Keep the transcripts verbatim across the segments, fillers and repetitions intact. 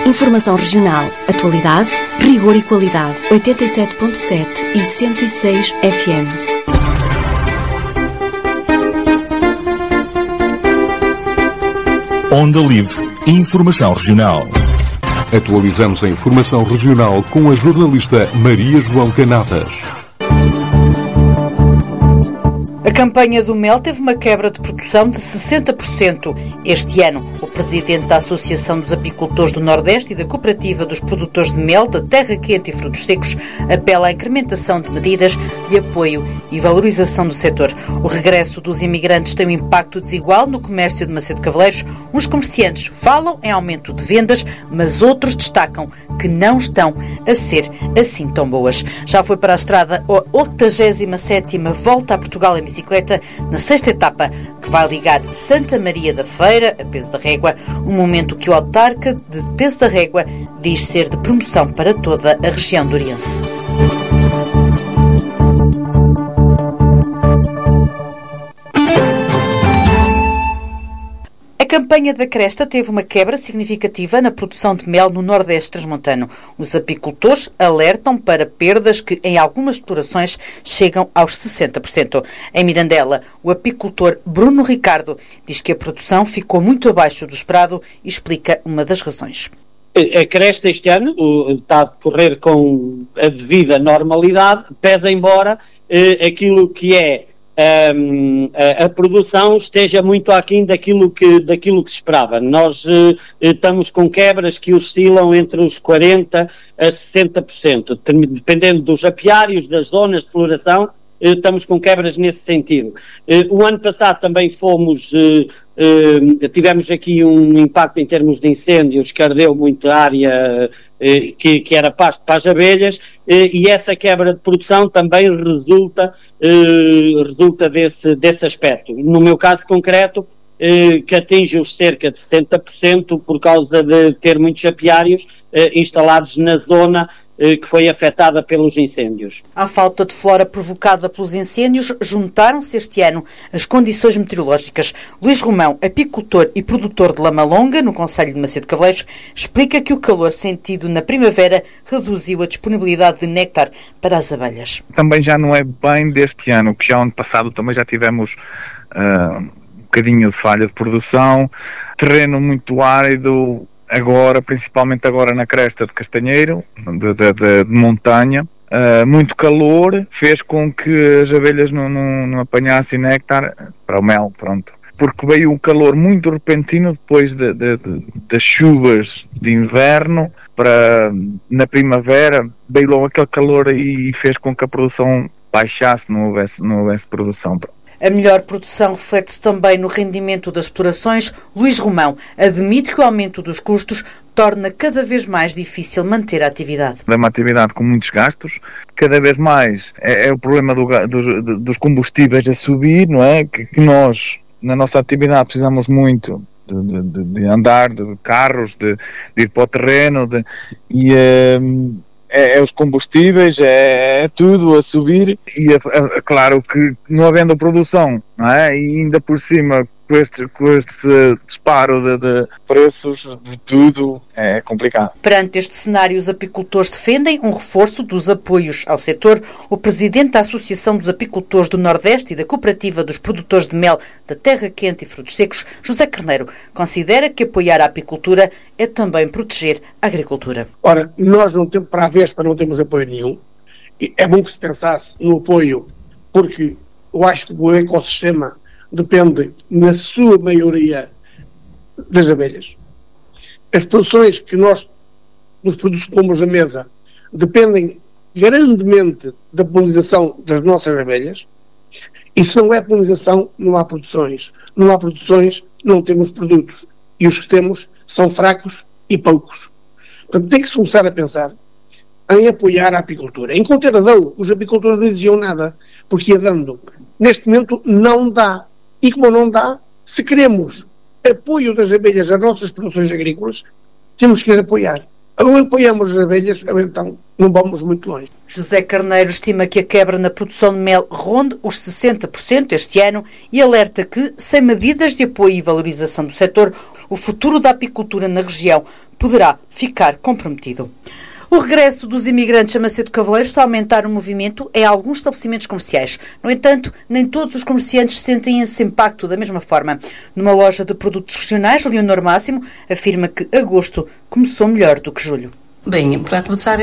Informação regional, atualidade, rigor e qualidade. oitenta e sete ponto sete e cento e seis F M. Onda Livre. Informação regional. Atualizamos a informação regional com a jornalista Maria João Canatas. A campanha do mel teve uma quebra de produção de sessenta por cento este ano. O presidente da Associação dos Apicultores do Nordeste e da Cooperativa dos Produtores de Mel da Terra Quente e Frutos Secos apela à incrementação de medidas de apoio e valorização do setor. O regresso dos imigrantes tem um impacto desigual no comércio de Macedo Cavaleiros. Uns comerciantes falam em aumento de vendas, mas outros destacam que não estão a ser assim tão boas. Já foi para a estrada a oitagésima sétima Volta a Portugal em bicicleta, na sexta etapa, que vai ligar Santa Maria da Feira a Peso da Régua, um momento que o autarca de Peso da Régua diz ser de promoção para toda a região do Oriense. A campanha da Cresta teve uma quebra significativa na produção de mel no Nordeste transmontano. Os apicultores alertam para perdas que, em algumas explorações, chegam aos sessenta por cento. Em Mirandela, o apicultor Bruno Ricardo diz que a produção ficou muito abaixo do esperado e explica uma das razões. A Cresta este ano está a decorrer com a devida normalidade, pese embora eh, aquilo que é Um, a, a produção esteja muito aquém daquilo que, daquilo que se esperava. Nós uh, estamos com quebras que oscilam entre os quarenta por cento a sessenta por cento, dependendo dos apiários, das zonas de floração, uh, estamos com quebras nesse sentido. Uh, o ano passado também fomos, uh, uh, tivemos aqui um impacto em termos de incêndios que ardeu muita área uh, que, que era pasto para as abelhas, uh, e essa quebra de produção também resulta Uh, resulta desse, desse aspecto. No meu caso concreto, uh, que atinge os cerca de sessenta por cento por causa de ter muitos apiários uh, instalados na zona uh, que foi afetada pelos incêndios. À falta de flora provocada pelos incêndios, juntaram-se este ano as condições meteorológicas. Luís Romão, apicultor e produtor de lama longa no concelho de Macedo Cavaleiros, explica que o calor sentido na primavera reduziu a disponibilidade de néctar para as abelhas. Também já não é bem deste ano, que já ano passado também já tivemos uh, um bocadinho de falha de produção, terreno muito árido, agora, principalmente agora na cresta de Castanheiro, de, de, de, de montanha, uh, muito calor, fez com que as abelhas não, não, não apanhassem néctar para o mel, pronto. Porque veio um calor muito repentino depois de, de, de, das chuvas de inverno, para na primavera veio logo aquele calor e fez com que a produção baixasse, não houvesse, não houvesse produção. A melhor produção reflete-se também no rendimento das explorações. Luís Romão admite que o aumento dos custos torna cada vez mais difícil manter a atividade. É uma atividade com muitos gastos, cada vez mais é, é o problema do, do, dos combustíveis a subir, não é? Que, que nós, na nossa atividade, precisamos muito de, de, de andar, de carros, de, de ir para o terreno, de, e é, é, é os combustíveis, é, é tudo a subir, e é, é claro que não havendo produção, não é? E ainda por cima com este, com este disparo de, de preços de tudo, é complicado. Perante este cenário, os apicultores defendem um reforço dos apoios ao setor. O presidente da Associação dos Apicultores do Nordeste e da Cooperativa dos Produtores de Mel da Terra Quente e Frutos Secos, José Carneiro, considera que apoiar a apicultura é também proteger a agricultura. Ora, nós não temos, para a Vespa não temos apoio nenhum. É bom que se pensasse no apoio, porque eu acho que o ecossistema depende, na sua maioria, das abelhas. As produções que nós, os produtos que pomos à mesa, dependem grandemente da polinização das nossas abelhas, e se não é polinização, não há produções. Não há produções, não temos produtos. E os que temos são fracos e poucos. Portanto, tem que se começar a pensar em apoiar a apicultura. Enquanto era dão, os apicultores não diziam nada, porque ia dando. Neste momento, não dá. E como não dá, se queremos apoio das abelhas às nossas produções agrícolas, temos que as apoiar. Ou apoiamos as abelhas, ou então não vamos muito longe. José Carneiro estima que a quebra na produção de mel ronde os sessenta por cento este ano e alerta que, sem medidas de apoio e valorização do setor, o futuro da apicultura na região poderá ficar comprometido. O regresso dos imigrantes a Macedo Cavaleiro está a aumentar o movimento em alguns estabelecimentos comerciais. No entanto, nem todos os comerciantes sentem esse impacto da mesma forma. Numa loja de produtos regionais, Leonor Máximo afirma que agosto começou melhor do que julho. Bem, para começar,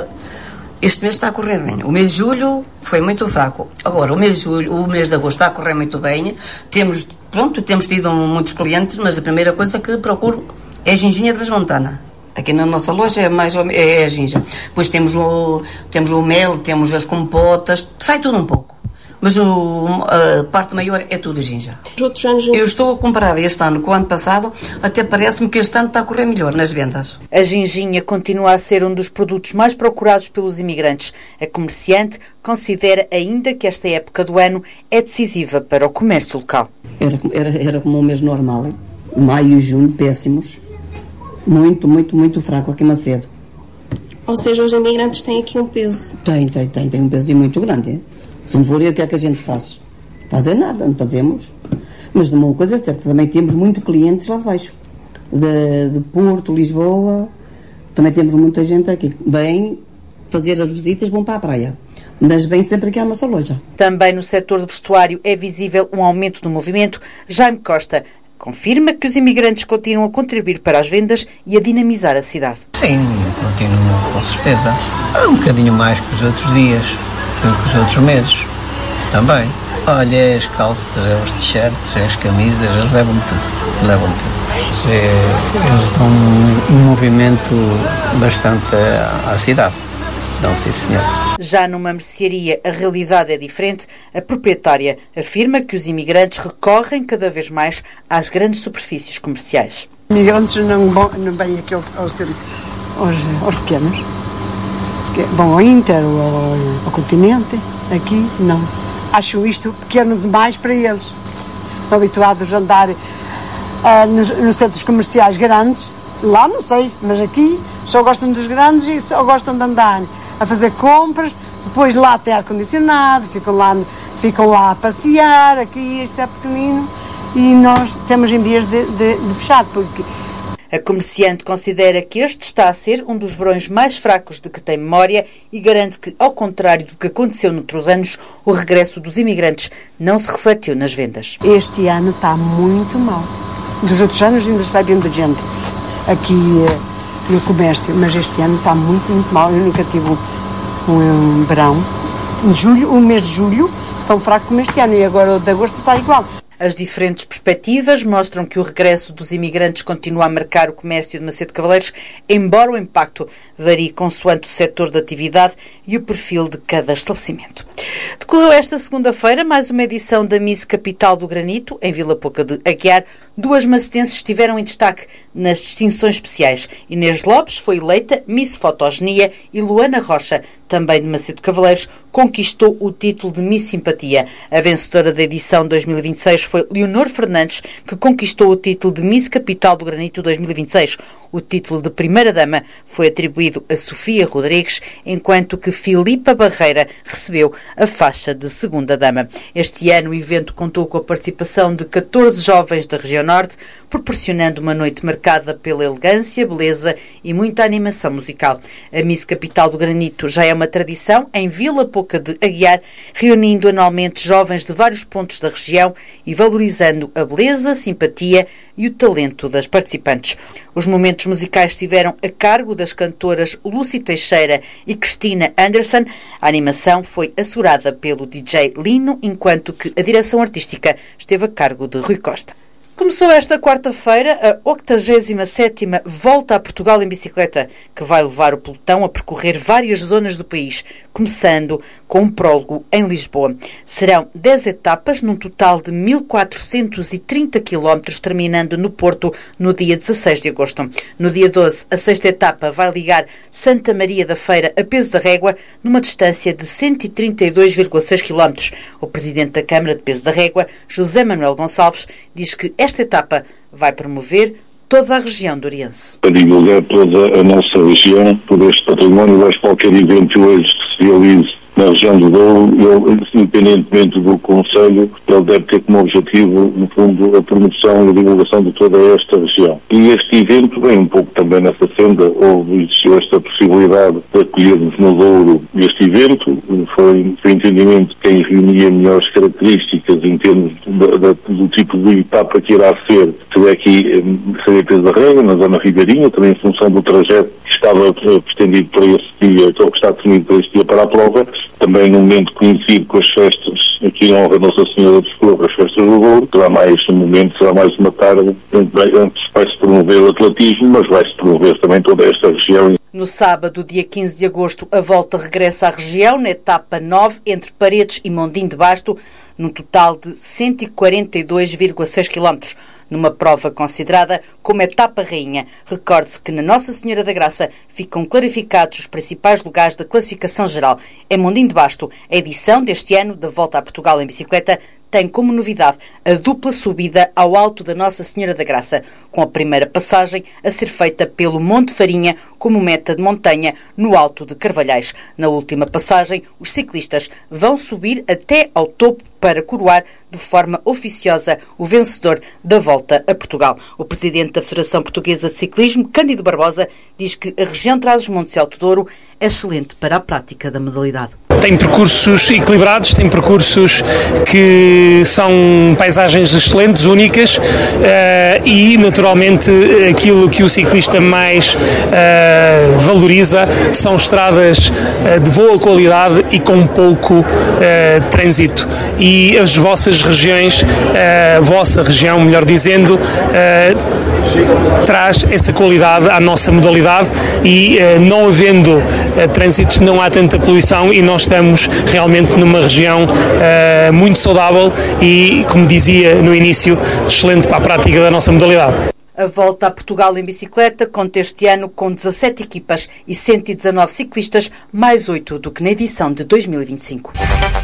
este mês está a correr bem. O mês de julho foi muito fraco. Agora, o mês de julho, o mês de agosto está a correr muito bem. Temos, pronto, temos tido muitos clientes, mas a primeira coisa que procuro é a ginginha transmontana. Aqui na nossa loja é mais é a ginja. Depois temos o, temos o mel, temos as compotas, sai tudo um pouco. Mas o, a parte maior é tudo ginja. Outros anos... Eu estou a comparar este ano com o ano passado, até parece-me que este ano está a correr melhor nas vendas. A ginginha continua a ser um dos produtos mais procurados pelos imigrantes. A comerciante considera ainda que esta época do ano é decisiva para o comércio local. Era, era, era como um mês normal, hein? Maio e junho, péssimos. Muito, muito, muito fraco aqui em Macedo. Ou seja, os imigrantes têm aqui um peso. Tem, tem, tem, tem um peso muito grande. Hein? Se não for, o que é que a gente faz? Fazer nada, não fazemos. Mas de uma coisa é certa, também temos muito clientes lá de baixo. De, de Porto, Lisboa, também temos muita gente aqui. Vem fazer as visitas, vão para a praia. Mas vem sempre aqui à nossa loja. Também no setor de vestuário é visível um aumento do movimento. Jaime Costa confirma que os imigrantes continuam a contribuir para as vendas e a dinamizar a cidade. Sim, continuam com certeza. Um bocadinho mais que os outros dias, que os outros meses também. Olha, as calças, as t-shirts, as camisas, eles levam tudo, levam tudo. É, eles dão um movimento bastante à, à cidade. Não, sim, senhor. Já numa mercearia, a realidade é diferente. A proprietária afirma que os imigrantes recorrem cada vez mais às grandes superfícies comerciais. Imigrantes não vão, não vêm aqui aos, aos, aos pequenos. Vão ao Inter ou ao, ao continente. Aqui, não. Acho isto pequeno demais para eles. Estão habituados a andar uh, nos, nos centros comerciais grandes. Lá não sei, mas aqui só gostam dos grandes e só gostam de andar a fazer compras, depois lá tem ar-condicionado, ficam lá, ficam lá a passear, aqui isto é pequenino e nós temos em vias de, de, de fechar, porque... A comerciante considera que este está a ser um dos verões mais fracos de que tem memória e garante que, ao contrário do que aconteceu noutros anos, o regresso dos imigrantes não se refletiu nas vendas. Este ano está muito mal. Dos outros anos ainda se vai vendo gente aqui no comércio, mas este ano está muito, muito mal. Eu nunca tive um, um verão, em julho, um mês de julho, tão fraco como este ano, e agora o de agosto está igual. As diferentes perspectivas mostram que o regresso dos imigrantes continua a marcar o comércio de Macedo Cavaleiros, embora o impacto varie consoante o setor de atividade e o perfil de cada estabelecimento. Decorreu esta segunda-feira mais uma edição da Miss Capital do Granito, em Vila Pouca de Aguiar. Duas macedenses estiveram em destaque nas distinções especiais. Inês Lopes foi eleita Miss Fotogenia e Luana Rocha, também de Macedo Cavaleiros, conquistou o título de Miss Simpatia. A vencedora da edição dois mil e vinte e seis foi Leonor Fernandes, que conquistou o título de Miss Capital do Granito dois mil e vinte e seis. O título de Primeira-Dama foi atribuído a Sofia Rodrigues, enquanto que Filipa Barreira recebeu a faixa de Segunda-Dama. Este ano o evento contou com a participação de catorze jovens da região norte, proporcionando uma noite marcada pela elegância, beleza e muita animação musical. A Miss Capital do Granito já é uma tradição em Vila Pouca de Aguiar, reunindo anualmente jovens de vários pontos da região e valorizando a beleza, simpatia e o talento das participantes. Os momentos musicais estiveram a cargo das cantoras Lucy Teixeira e Cristina Anderson. A animação foi assegurada pelo D J Lino, enquanto que a direção artística esteve a cargo de Rui Costa. Começou esta quarta-feira a octagésima sétima Volta a Portugal em Bicicleta, que vai levar o pelotão a percorrer várias zonas do país, começando com um prólogo em Lisboa. Serão dez etapas, num total de mil quatrocentos e trinta quilómetros, terminando no Porto no dia dezasseis de agosto. No dia doze, a sexta etapa vai ligar Santa Maria da Feira a Peso da Régua, numa distância de cento e trinta e dois vírgula seis quilómetros. O presidente da Câmara de Peso da Régua, José Manuel Gonçalves, diz que esta etapa vai promover toda a região de Oriense. Para divulgar toda a nossa região, todo este património, acho que qualquer evento hoje que se realize na região do Douro, ele, independentemente do Conselho, ele deve ter como objetivo, no fundo, a promoção e a divulgação de toda esta região. E este evento vem um pouco também nessa senda, houve existiu esta possibilidade de acolhermos no Douro este evento, foi, foi entendimento de quem reunia melhores características em termos da, da, do tipo de etapa que irá ser, seria aqui, seria Pedro da Rega, na zona ribeirinha, também em função do trajeto que estava pretendido para esse dia, ou que está definido para este dia para a prova, também no momento coincido com as festas, aqui em honra da Nossa Senhora dos Cobos, as festas do Douro, será mais um momento, será mais uma tarde, antes vai-se promover o atletismo, mas vai-se promover também toda esta região. No sábado, dia quinze de agosto, a volta regressa à região, na etapa nove, entre Paredes e Mondim de Basto, num total de cento e quarenta e dois vírgula seis quilómetros, numa prova considerada como etapa rainha. Recorde-se que na Nossa Senhora da Graça ficam clarificados os principais lugares da classificação geral. Em Mondim de Basto, a edição deste ano da Volta a Portugal em bicicleta tem como novidade a dupla subida ao alto da Nossa Senhora da Graça, com a primeira passagem a ser feita pelo Monte Farinha como meta de montanha no Alto de Carvalhais. Na última passagem, os ciclistas vão subir até ao topo para coroar de forma oficiosa o vencedor da Volta a Portugal. O presidente da Federação Portuguesa de Ciclismo, Cândido Barbosa, diz que a região Trás-os-Montes e Alto Douro é excelente para a prática da modalidade. Tem percursos equilibrados, tem percursos que são paisagens excelentes, únicas, uh, e naturalmente aquilo que o ciclista mais uh, valoriza são estradas uh, de boa qualidade e com pouco uh, trânsito. E as vossas regiões, a uh, vossa região, melhor dizendo, uh, traz essa qualidade à nossa modalidade e uh, não havendo uh, trânsito não há tanta poluição e nós estamos realmente numa região uh, muito saudável e, como dizia no início, excelente para a prática da nossa modalidade. A Volta a Portugal em bicicleta conta este ano com dezassete equipas e cento e dezanove ciclistas, mais oito do que na edição de dois mil e vinte e cinco.